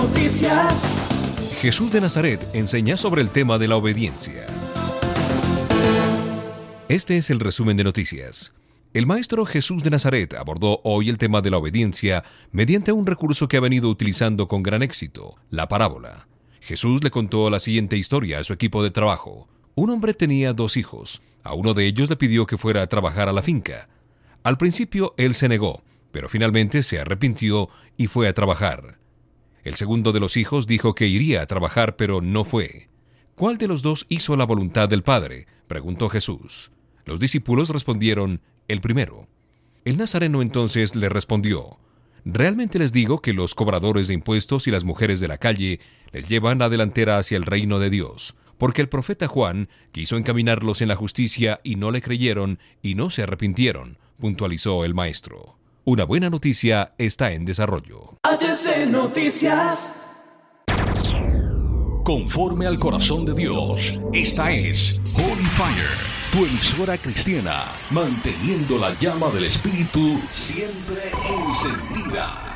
Noticias. Jesús de Nazaret enseña sobre el tema de la obediencia. Este es el resumen de noticias. El maestro Jesús de Nazaret abordó hoy el tema de la obediencia mediante un recurso que ha venido utilizando con gran éxito, la parábola. Jesús le contó la siguiente historia a su equipo de trabajo. Un hombre tenía 2 hijos. A uno de ellos le pidió que fuera a trabajar a la finca. Al principio él se negó, pero finalmente se arrepintió y fue a trabajar. El segundo de los hijos dijo que iría a trabajar, pero no fue. ¿Cuál de los 2 hizo la voluntad del Padre?, preguntó Jesús. Los discípulos respondieron, el primero. El nazareno entonces le respondió, realmente les digo que los cobradores de impuestos y las mujeres de la calle les llevan la delantera hacia el reino de Dios, porque el profeta Juan quiso encaminarlos en la justicia y no le creyeron y no se arrepintieron, puntualizó el maestro. Una buena noticia está en desarrollo. HC Noticias. Conforme al corazón de Dios, esta es Holy Fire, tu emisora cristiana, manteniendo la llama del Espíritu siempre encendida.